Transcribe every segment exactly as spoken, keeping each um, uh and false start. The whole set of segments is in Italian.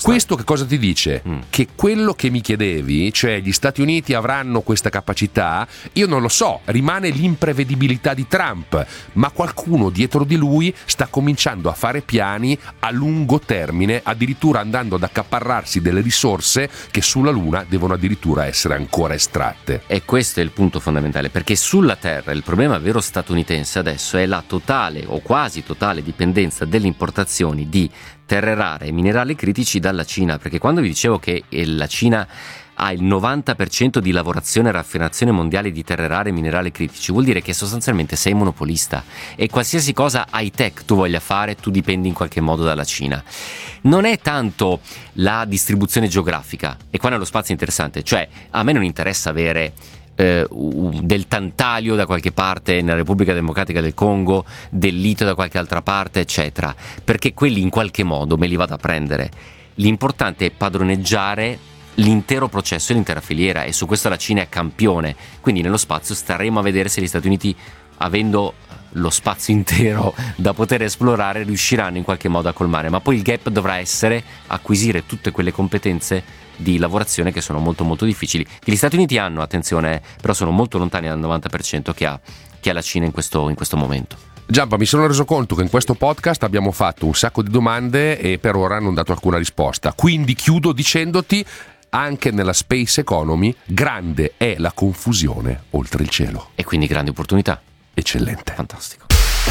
Questo che cosa ti dice? Mm. Che quello che mi chiedevi, cioè gli Stati Uniti avranno questa capacità, io non lo so, rimane l'imprevedibilità di Trump, ma qualcuno dietro di lui sta cominciando a fare piani a lungo termine, addirittura andando ad accaparrarsi delle risorse che sulla Luna devono addirittura essere ancora estratte. E questo è il punto fondamentale, perché sulla Terra il problema vero statunitense adesso è la totale o quasi totale dipendenza delle importazioni di terre rare e minerali critici dalla Cina, perché quando vi dicevo che la Cina ha il novanta per cento di lavorazione e raffinazione mondiale di terre rare e minerali critici, vuol dire che sostanzialmente sei monopolista e qualsiasi cosa high tech tu voglia fare, tu dipendi in qualche modo dalla Cina. Non è tanto la distribuzione geografica, e qua nello spazio è interessante, cioè a me non interessa avere eh, del tantalio da qualche parte nella Repubblica Democratica del Congo, del litio da qualche altra parte, eccetera, perché quelli in qualche modo me li vado a prendere. L'importante è padroneggiare l'intero processo e l'intera filiera, e su questo la Cina è campione, quindi nello spazio staremo a vedere se gli Stati Uniti, avendo lo spazio intero da poter esplorare, riusciranno in qualche modo a colmare, ma poi il gap dovrà essere acquisire tutte quelle competenze di lavorazione che sono molto molto difficili, che gli Stati Uniti hanno, attenzione, però sono molto lontani dal novanta per cento che ha, che ha la Cina in questo, in questo momento. Giampa, mi sono reso conto che in questo podcast abbiamo fatto un sacco di domande e per ora non dato alcuna risposta, quindi chiudo dicendoti: anche nella space economy grande è la confusione oltre il cielo. E quindi grande opportunità. Eccellente. Fantastico.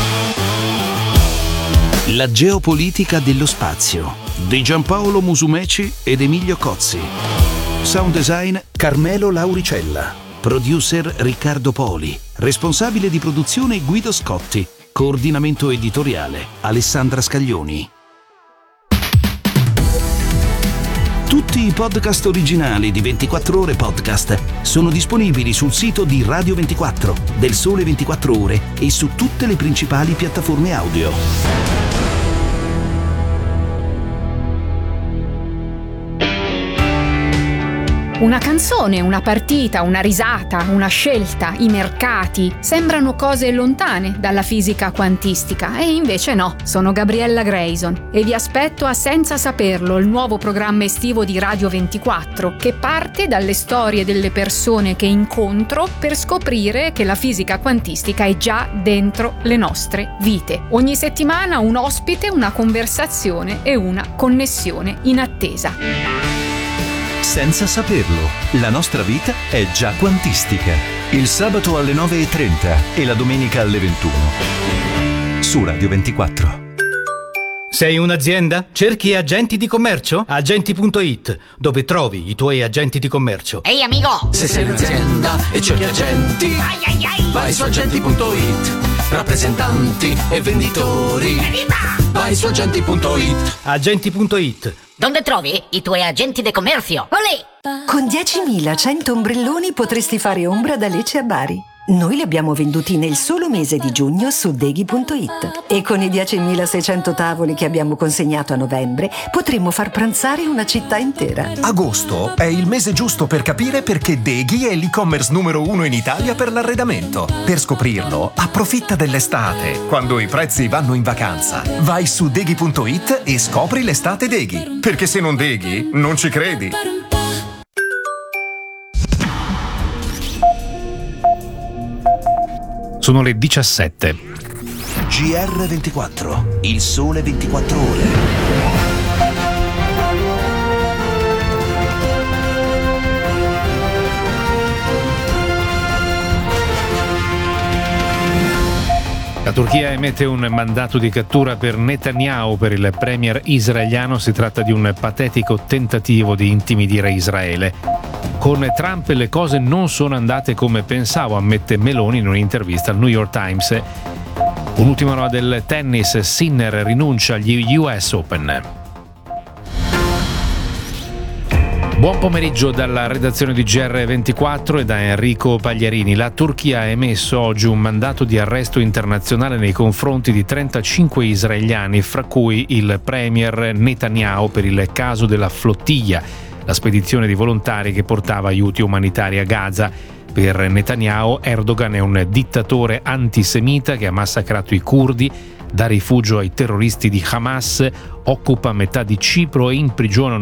La geopolitica dello spazio di Giampaolo Musumeci ed Emilio Cozzi. Sound design Carmelo Lauricella. Producer Riccardo Poli. Responsabile di produzione Guido Scotti. Coordinamento editoriale Alessandra Scaglioni. Tutti i podcast originali di ventiquattro Ore Podcast sono disponibili sul sito di Radio ventiquattro, del Sole ventiquattro Ore e su tutte le principali piattaforme audio. Una canzone, una partita, una risata, una scelta, i mercati sembrano cose lontane dalla fisica quantistica, e invece no. Sono Gabriella Grayson e vi aspetto a Senza Saperlo, il nuovo programma estivo di Radio ventiquattro che parte dalle storie delle persone che incontro per scoprire che la fisica quantistica è già dentro le nostre vite. Ogni settimana un ospite, una conversazione e una connessione in attesa. Senza saperlo, la nostra vita è già quantistica. Il sabato alle nove e trenta e la domenica alle ventuno. Su Radio ventiquattro. Sei un'azienda? Cerchi agenti di commercio? Agenti punto it, dove trovi i tuoi agenti di commercio. Ehi amico! Se sei un'azienda e cerchi agenti, ai ai ai. vai su agenti punto it. Rappresentanti e venditori, vai su agenti punto it. Agenti punto it. Dove trovi i tuoi agenti di commercio? Olè! Con diecimilacento ombrelloni potresti fare ombra da Lecce a Bari. Noi li abbiamo venduti nel solo mese di giugno su Deghi punto it e con i diecimilaseicento tavoli che abbiamo consegnato a novembre potremmo far pranzare una città intera. Agosto è il mese giusto per capire perché Deghi è l'e-commerce numero uno in Italia per l'arredamento. Per scoprirlo, approfitta dell'estate, quando i prezzi vanno in vacanza. Vai su Deghi punto it e scopri l'estate Deghi, perché se non Deghi, non ci credi. Sono le diciassette. G R ventiquattro, il Sole ventiquattro Ore. La Turchia emette un mandato di cattura per Netanyahu, per il premier israeliano. Si tratta di un patetico tentativo di intimidire Israele. Con Trump le cose non sono andate come pensavo, ammette Meloni in un'intervista al New York Times. Un'ultima roba del tennis: Sinner rinuncia agli U S Open. Buon pomeriggio dalla redazione di G R ventiquattro e da Enrico Pagliarini. La Turchia ha emesso oggi un mandato di arresto internazionale nei confronti di trentacinque israeliani, fra cui il premier Netanyahu, per il caso della flottiglia, la spedizione di volontari che portava aiuti umanitari a Gaza. Per Netanyahu, Erdogan è un dittatore antisemita che ha massacrato i curdi, dà rifugio ai terroristi di Hamas, occupa metà di Cipro e imprigiona